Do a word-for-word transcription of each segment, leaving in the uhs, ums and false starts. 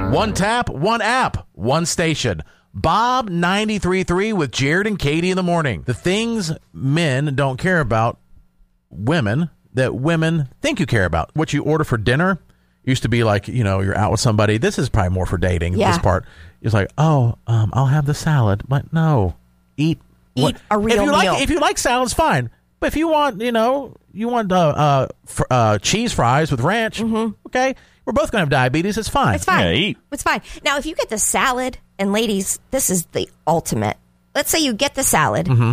One tap, one app, one station. Bob ninety-three point three with Jared and Katie in the morning. The things men don't care about women that women think you care about. What you order for dinner used to be like, you know, you're out with somebody. This is probably more for dating. Yeah. This part is like, oh, um, I'll have the salad. But no, eat. Eat what, a real if you meal. Like, if you like salads, fine. But if you want, you know, you want uh, uh, fr- uh, cheese fries with ranch, mm-hmm. okay, we're both going to have diabetes. It's fine. It's fine. Yeah, eat. It's fine. Now, if you get the salad, and ladies, this is the ultimate. Let's say you get the salad. Mm-hmm.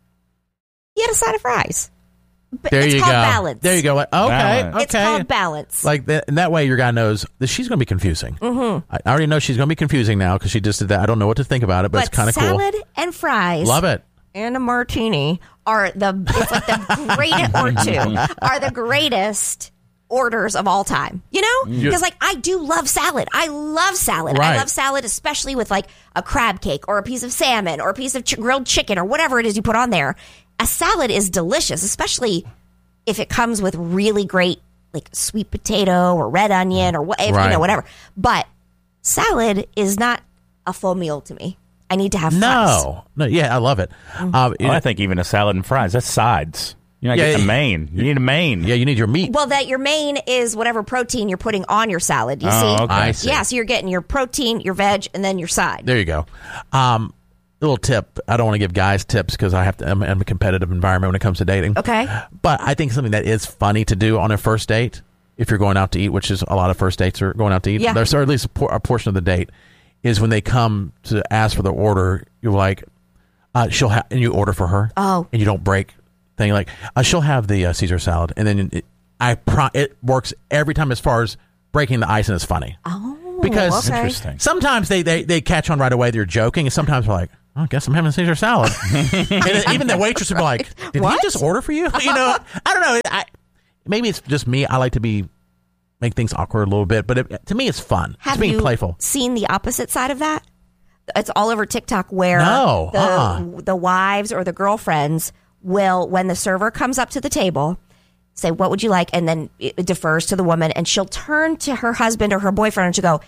You get a side of fries. But There it's you called go. balance. There you go. Like, okay, Balance. okay. It's called balance. Like that, and that way, your guy knows that she's going to be confusing. Mm-hmm. I already know she's going to be confusing now because she just did that. I don't know what to think about it, but, but it's kind of cool. salad and fries. Love it. And a martini are the it's like the greatest or two are the greatest orders of all time. You know? Because like I do love salad. I love salad. Right. I love salad especially with like a crab cake or a piece of salmon or a piece of ch- grilled chicken or whatever it is you put on there. A salad is delicious, especially if it comes with really great like sweet potato or red onion or what, Right. you know, whatever. But salad is not a full meal to me. I need to have fries. No, no, yeah, I love it. Mm-hmm. Uh, Oh, I think even a salad and fries, that's sides. You're not Yeah, getting yeah. a main. You need a main. yeah, you need your meat. Well, that your main is whatever protein you're putting on your salad. You Oh, see? okay. I see. Yeah, so you're getting your protein, your veg, and then your side. There you go. Um, little tip. I don't want to give guys tips because I have to. I'm in a competitive environment when it comes to dating. Okay. But I think something that is funny to do on a first date, if you're going out to eat, which is a lot of first dates are going out to eat. Yeah. There's or at least a, por- a portion of the date is when they come to ask for the order. You're like, uh, she'll have, and you order for her. Oh. And you don't break thing like uh, she'll have the uh, Caesar salad, and then it, I pro- it works every time as far as breaking the ice, and it's funny. Oh, Because okay. Interesting. sometimes they, they, they catch on right away that you're joking, and sometimes we're like, oh, I guess I'm having a Caesar salad. And then even the waitress will be like, did What? he just order for you? You know, I don't know. I, maybe it's just me. I like to be make things awkward a little bit, but it, to me, it's fun. Have it's being you playful. seen the opposite side of that? It's all over TikTok where No, the, uh-uh. the wives or the girlfriends will, when the server comes up to the table, say, what would you like? And then it defers to the woman, and she'll turn to her husband or her boyfriend and she'll go,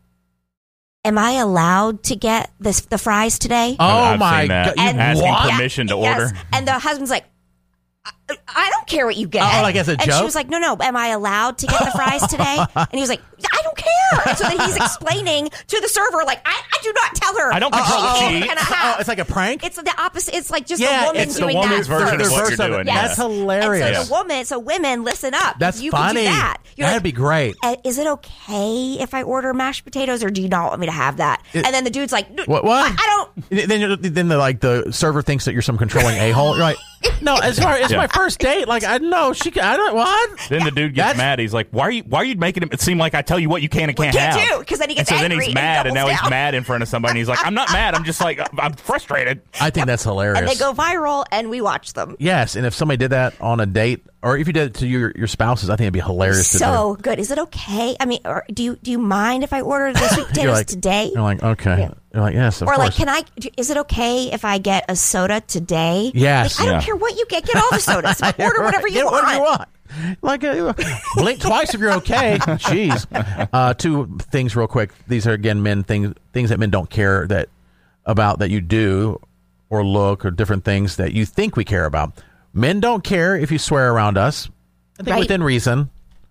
am I allowed to get this, the fries today? Oh, I've my seen that. God. You- And- Asking what? permission to Yes. order. And the husband's like, I, I don't care what you get. Oh, like as a and joke? she was like, no, no, am I allowed to get the fries today? And he was like, I don't care. And so then he's explaining to the server, like, I, I do not tell her. I don't control what the she's cheese. gonna Oh, have. it's like a prank? It's the opposite. It's like just Yeah, the woman it's the doing woman's that version of first. what Reverse you're of it. doing. Yes. That's hilarious. And so the woman, so women, listen up. That's you funny. Can do that. You're That'd like, be great. "Uh, Is it okay if I order mashed potatoes, or do you not want me to have that? It- and then the dude's like, What? What? I, I don't. Then, you're- then the like the server thinks that you're some controlling a hole. You're like, no, as far as Yeah. my first date, like I know she. I don't what. Then the dude gets That's- mad. He's like, "Why are you? Why are you making it seem like I tell you what you can and can't, can't have?" do, 'cause then he gets and so angry then he's and mad, and now doubles he's down. mad in front of somebody. And he's like, "I'm not mad. I'm just like I'm frustrated." I think that's hilarious. And they go viral, and we watch them. Yes, and if somebody did that on a date, or if you did it to your your spouses, I think it'd be hilarious to do. So good. Is it okay? I mean, or do you do you mind if I order the sweet potatoes You're like, today? You're like, okay. Yeah. You're like, yes, of Or course. like, can I? Is it okay if I get a soda today? Yes. Like, I don't Yeah. care what you get. Get all the sodas. Order whatever you Get want. whatever you want. Like, uh, blink twice if you're okay. Jeez. Uh, two things real quick. These are, again, men things things that men don't care that about that you do or look or different things that you think we care about. Men don't care if you swear around us. I think Right. within reason.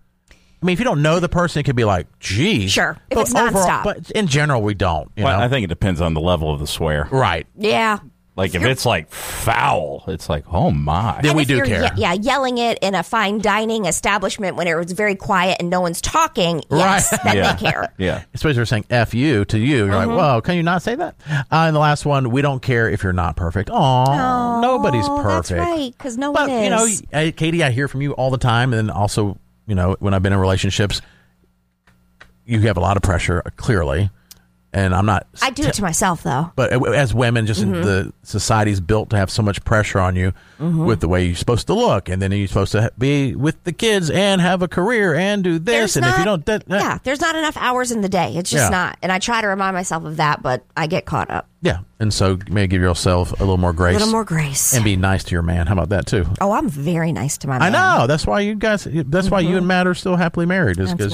I mean, if you don't know the person, it could be like, geez. Sure. If But it's nonstop. But in general, we don't. You Well, know? I think it depends on the level of the swear. Right. Yeah. Like if it's like foul, it's like, oh my. Then And we if do you're care. ye- yeah, yelling it in a fine dining establishment when it was very quiet and no one's talking. Yes, Right. then Yeah. they care. Yeah. Especially if they're saying F you to you. You're Mm-hmm. like, whoa, can you not say that? Uh, and the last one, we don't care if you're not perfect. Aw, nobody's Oh, perfect. That's right, because no But, one is. you know, I- Katie, I hear from you all the time. And then also, you know, when I've been in relationships, you have a lot of pressure, clearly. And I'm not. I do it to myself, though. But as women, just Mm-hmm. in the society's built to have so much pressure on you Mm-hmm. with the way you're supposed to look. And then you're supposed to be with the kids and have a career and do this. There's and not, if you don't. That, that- yeah, there's not enough hours in the day. It's just Yeah. not. And I try to remind myself of that, but I get caught up. Yeah. And so maybe give yourself a little more A grace. little more grace. And be nice to your man. How about that, too? Oh, I'm very nice to my I man. know. That's why you guys, that's why you and Matt are still happily married. Is That's because why.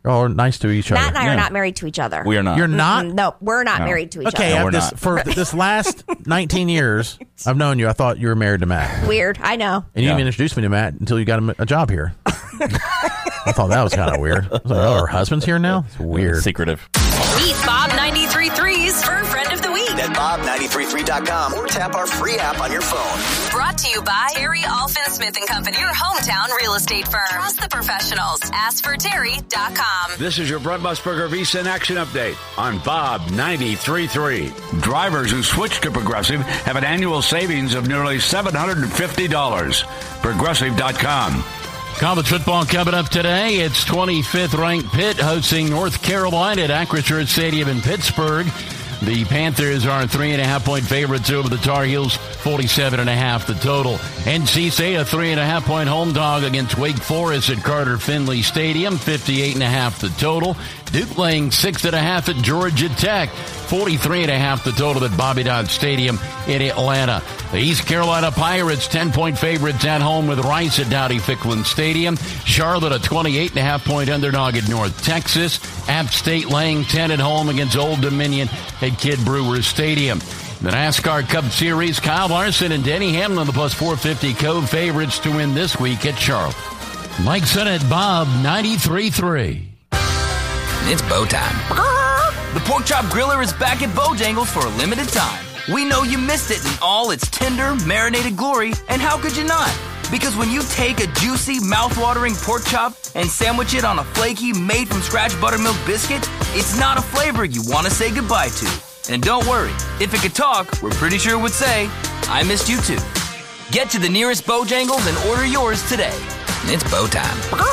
You're all nice to each other. Matt and I Yeah. are not married to each other. We are not. You're not? Mm, no, we're not No. married to each Okay, other. No, we're this, not. for this last nineteen years I've known you, I thought you were married to Matt. Weird. I know. And you Yeah. didn't introduce me to Matt until you got a, a job here. I thought that was kind of weird. I was like, oh, her husband's here now? It's weird. Secretive. Meet Bob ninety-three point three's Fur Friend of the Week. At bob nine three three dot com or tap our free app on your phone. Brought to you by Terry Alfin Smith and Company, your hometown real estate firm. Trust the professionals. ask for terry dot com. This is your Brent Musburger Visa in Action Update on Bob ninety-three point three. Drivers who switch to Progressive have an annual savings of nearly seven hundred fifty dollars. Progressive dot com. College football coming up today. It's twenty-fifth ranked Pitt hosting North Carolina at Acrisure Stadium in Pittsburgh. The Panthers are three and a half point favorites over the Tar Heels, forty-seven and a half the total. N C State a three and a half point home dog against Wake Forest at Carter Finley Stadium, fifty-eight and a half the total. Duke laying six and a half at Georgia Tech, forty-three and a half the total at Bobby Dodd Stadium in Atlanta. The East Carolina Pirates ten point favorites at home with Rice at Dowdy-Ficklen Stadium. Charlotte a twenty-eight and a half point underdog at North Texas. App State laying ten at home against Old Dominion at Kid Brewer Stadium. The NASCAR Cup Series, Kyle Larson and Denny Hamlin, the plus four fifty Cove favorites to win this week at Charlotte. Mike Sennett, Bob ninety-three point three. It's bow time. The Pork Chop Griller is back at Bojangles for a limited time. We know you missed it in all its tender, marinated glory, and how could you not? Because when you take a juicy, mouth-watering pork chop and sandwich it on a flaky, made-from-scratch buttermilk biscuit, it's not a flavor you want to say goodbye to. And don't worry, if it could talk, we're pretty sure it would say, I missed you too. Get to the nearest Bojangles and order yours today. It's bow time.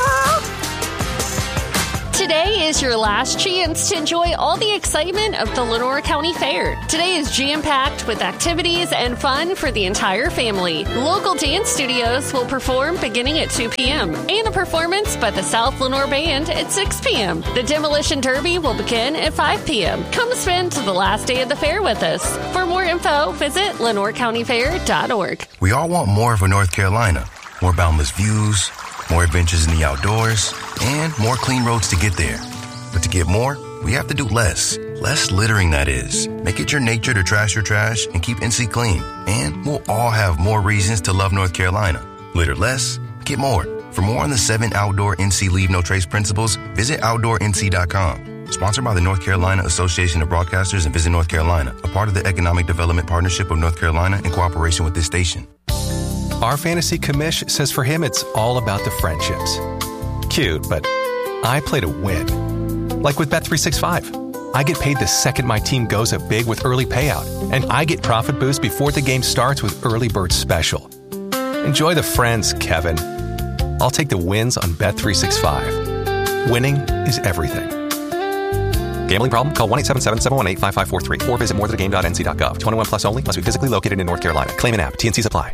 Today is your last chance to enjoy all the excitement of the Lenoir County Fair. Today is jam-packed with activities and fun for the entire family. Local dance studios will perform beginning at two p.m. and a performance by the South Lenoir Band at six p.m. The Demolition Derby will begin at five p.m. Come spend the last day of the fair with us. For more info, visit lenoir county fair dot org. We all want more for North Carolina. More boundless views, more adventures in the outdoors, and more clean roads to get there. But to get more, we have to do less. Less littering, that is. Make it your nature to trash your trash and keep N C clean. And we'll all have more reasons to love North Carolina. Litter less, get more. For more on the seven outdoor N C Leave No Trace principles, visit outdoor N C dot com. Sponsored by the North Carolina Association of Broadcasters and Visit North Carolina, a part of the Economic Development Partnership of North Carolina in cooperation with this station. Our fantasy commish says for him it's all about the friendships. Cute, but I play to win. Like with Bet three sixty-five. I get paid the second my team goes up big with early payout, and I get profit boost before the game starts with Early Bird Special. Enjoy the friends, Kevin. I'll take the wins on Bet three sixty-five. Winning is everything. Gambling problem? Call one eight seven seven, seven one eight, five five four three or visit more than a game dot n c dot gov. twenty-one plus only. Must be physically located in North Carolina. Claim an app. T N Cs apply.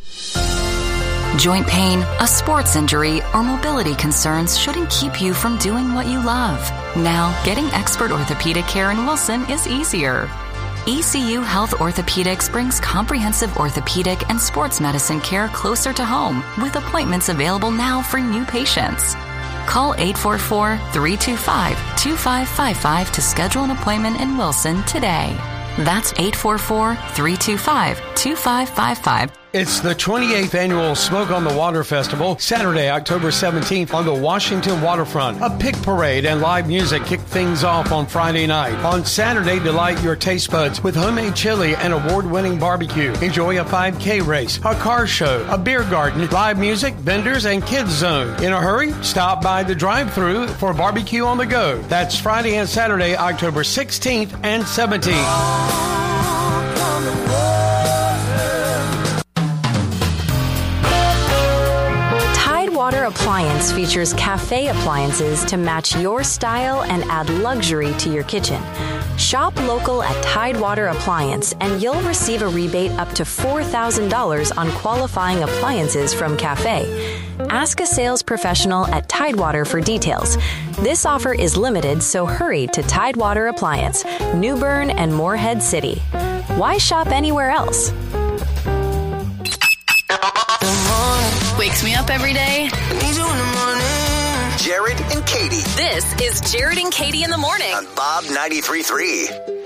Joint pain, a sports injury, or mobility concerns shouldn't keep you from doing what you love. Now, getting expert orthopedic care in Wilson is easier. E C U Health Orthopedics brings comprehensive orthopedic and sports medicine care closer to home, with appointments available now for new patients. Call eight four four, three two five, two five five five to schedule an appointment in Wilson today. That's eight four four, three two five, two five five five. It's the twenty-eighth Annual Smoke on the Water Festival, Saturday, October seventeenth on the Washington waterfront. A pig parade and live music kick things off on Friday night. On Saturday, delight your taste buds with homemade chili and award-winning barbecue. Enjoy a five K race, a car show, a beer garden, live music, vendors, and kids zone. In a hurry? Stop by the drive-thru for barbecue on the go. That's Friday and Saturday, October sixteenth and seventeenth. Water Appliance features cafe appliances to match your style and add luxury to your kitchen. Shop local at Tidewater Appliance and you'll receive a rebate up to four thousand dollars on qualifying appliances from Cafe. Ask a sales professional at Tidewater for details. This offer is limited, so hurry to Tidewater Appliance, New Bern and Morehead City. Why shop anywhere else? Wakes me up every day. Jared and Katie This is Jared and Katie in the morning on Bob ninety-three point three.